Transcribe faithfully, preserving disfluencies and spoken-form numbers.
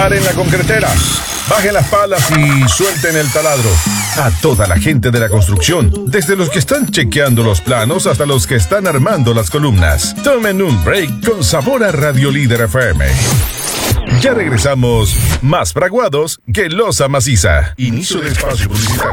Paren la concretera, bajen las palas y suelten el taladro. A toda la gente de la construcción, desde los que están chequeando los planos hasta los que están armando las columnas. Tomen un break con sabor a Radio Líder F M. Ya regresamos, más fraguados que losa maciza. Inicio de espacio publicitario.